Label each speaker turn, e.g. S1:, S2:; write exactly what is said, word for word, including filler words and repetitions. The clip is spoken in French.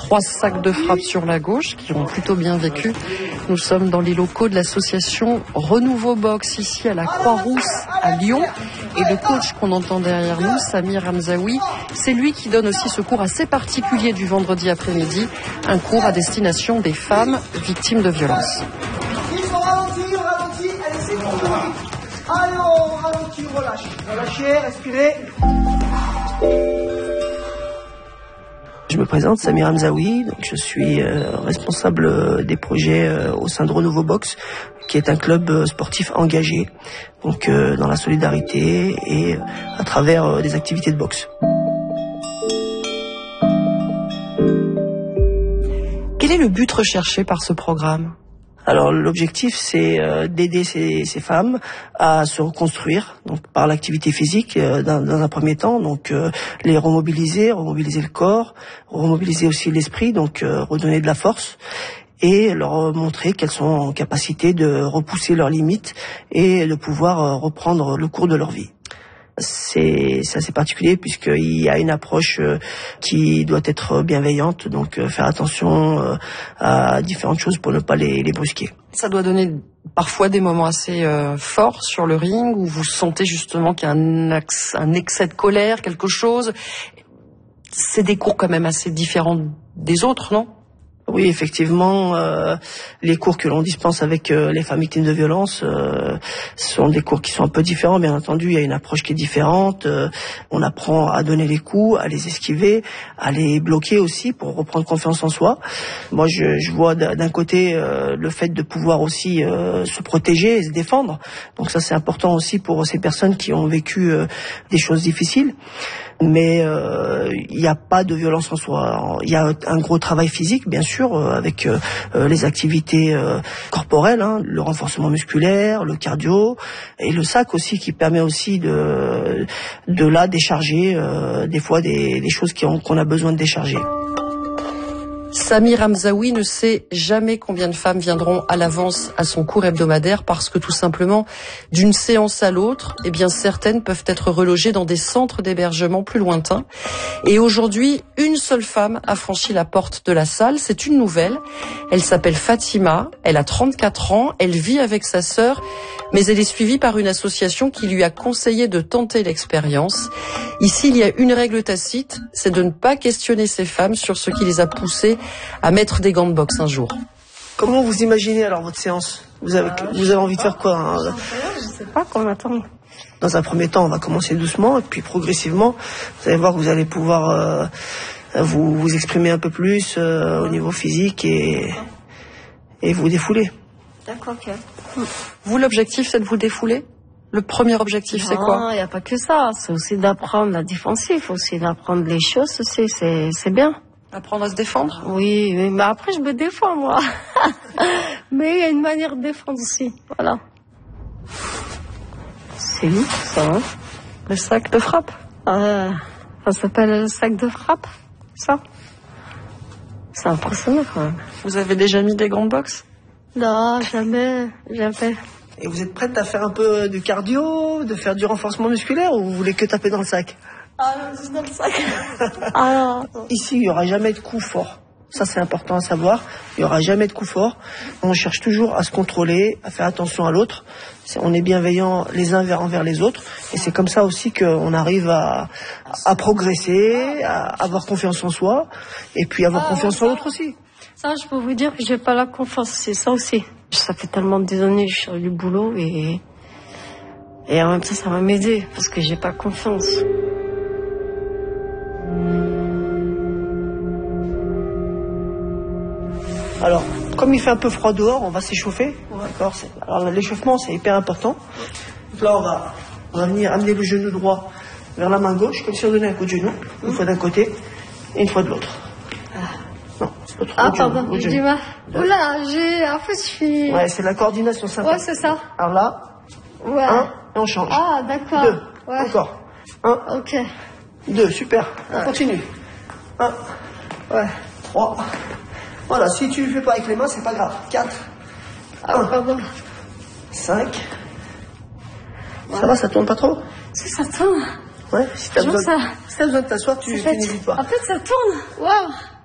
S1: trois sacs de frappe sur la gauche qui ont plutôt bien vécu. Nous sommes dans les locaux de l'association Renouveau Boxe, ici à la Croix-Rousse à Lyon. Et le coach qu'on entend derrière nous, Samir Hamzaoui, c'est lui qui donne aussi ce cours assez particulier du vendredi après-midi, un cours à destination des femmes victimes de violences.
S2: Il faut ralentir, ralentir, allez c'est bon. Allez, on ralentit, on relâche. Relâchez, respirez.
S3: Je me présente, Samir Hamzaoui, donc je suis euh, responsable des projets euh, au sein de Renouveau Boxe, qui est un club euh, sportif engagé, donc euh, dans la solidarité et euh, à travers euh, des activités de boxe.
S1: Quel est le but recherché par ce programme ?
S3: Alors l'objectif, c'est euh, d'aider ces, ces femmes à se reconstruire, donc par l'activité physique euh, dans, dans un premier temps, donc euh, les remobiliser, remobiliser le corps, remobiliser aussi l'esprit, donc euh, redonner de la force et leur montrer qu'elles sont en capacité de repousser leurs limites et de pouvoir euh, reprendre le cours de leur vie. C'est, c'est assez particulier puisqu'il y a une approche euh, qui doit être bienveillante, donc euh, faire attention euh, à différentes choses pour ne pas les, les brusquer.
S1: Ça doit donner parfois des moments assez euh, forts sur le ring où vous sentez justement qu'il y a un, axe, un excès de colère, quelque chose. C'est des cours quand même assez différents des autres, non ?
S3: Oui, effectivement, euh, les cours que l'on dispense avec euh, les femmes victimes de violences euh, sont des cours qui sont un peu différents. Bien entendu, il y a une approche qui est différente. Euh, on apprend à donner les coups, à les esquiver, à les bloquer aussi pour reprendre confiance en soi. Moi, je, je vois d'un côté euh, le fait de pouvoir aussi euh, se protéger et se défendre. Donc ça, c'est important aussi pour ces personnes qui ont vécu euh, des choses difficiles. Mais euh, il n'y a pas de violence en soi. Il y a un gros travail physique, bien sûr, euh, avec euh, les activités euh, corporelles, hein, le renforcement musculaire, le cardio, et le sac aussi qui permet aussi de de là décharger euh, des fois des, des choses qui ont, qu'on a besoin de décharger.
S1: Samir Hamzaoui ne sait jamais combien de femmes viendront à l'avance à son cours hebdomadaire parce que tout simplement, d'une séance à l'autre, eh bien certaines peuvent être relogées dans des centres d'hébergement plus lointains. Et aujourd'hui, une seule femme a franchi la porte de la salle. C'est une nouvelle. Elle s'appelle Fatima. Elle a trente-quatre ans. Elle vit avec sa sœur, mais elle est suivie par une association qui lui a conseillé de tenter l'expérience. Ici, il y a une règle tacite, c'est de ne pas questionner ces femmes sur ce qui les a poussées à mettre des gants de boxe un jour.
S3: Comment vous imaginez alors votre séance ? Vous avez, euh, vous avez envie de faire quoi, hein ?
S4: Je sais pas qu'on attend.
S3: Dans un premier temps, on va commencer doucement et puis progressivement, vous allez voir que vous allez pouvoir euh, vous, vous exprimer un peu plus euh, au niveau physique et, et vous défouler.
S4: D'accord, ok.
S1: Vous, l'objectif, c'est de vous défouler ? Le premier objectif,
S4: non,
S1: c'est quoi ?
S4: Non, il n'y a pas que ça. C'est aussi d'apprendre la défensive, aussi d'apprendre les choses aussi. C'est, c'est bien.
S1: Apprendre à se défendre ?
S4: Oui, oui, mais après, je me défends, moi. Mais il y a une manière de défendre aussi. Voilà. C'est où, ça, hein ?
S1: Le sac de frappe.
S4: Euh, ça s'appelle le sac de frappe, ça. C'est impressionnant, quand même.
S1: Vous avez déjà mis des gants de boxe ?
S4: Non, jamais, jamais.
S3: Et vous êtes prête à faire un peu de cardio, de faire du renforcement musculaire ou vous voulez que taper dans le sac ?
S4: Ah non, juste dans le sac. Ah non.
S3: Ici, il n'y aura jamais de coup fort. Ça, c'est important à savoir. Il n'y aura jamais de coup fort. On cherche toujours à se contrôler, à faire attention à l'autre. On est bienveillants les uns envers les autres. Et c'est comme ça aussi qu'on arrive à, à progresser, à avoir confiance en soi et puis avoir ah, confiance en l'autre aussi.
S4: Ça, je peux vous dire que j'ai pas la confiance. C'est ça aussi. Ça fait tellement des années que je suis du boulot et, et en même temps, ça va m'aider parce que j'ai pas confiance.
S3: Alors, comme il fait un peu froid dehors, on va s'échauffer. Ouais. D'accord. Alors, l'échauffement, c'est hyper important. Donc là, on va, on va venir amener le genou droit vers la main gauche, comme si on donnait un coup de genou, une mmh. fois d'un côté et une fois de l'autre.
S4: Ah.
S3: Non, c'est l'autre.
S4: Ah, pardon, j'ai du mal. Oula, j'ai. En fait, je suis.
S3: Ouais, c'est la coordination simple.
S4: Ouais, c'est ça.
S3: Alors là,
S4: ouais.
S3: un, et on change.
S4: Ah, d'accord.
S3: Deux,
S4: ouais.
S3: encore. Un,
S4: ok.
S3: Deux, super.
S4: Ouais.
S3: On continue. Un,
S4: ouais.
S3: Trois. Voilà, si tu ne le fais pas avec les mains, c'est pas grave. Quatre.
S4: Ah, pardon.
S3: Cinq. Ouais. Ça va, ça tourne pas trop ?
S4: Si, ça tourne.
S3: Ouais, si t'as besoin,
S4: ça...
S3: si t'as besoin de t'asseoir, tu, tu n'hésites pas.
S4: En fait, ça tourne. Waouh.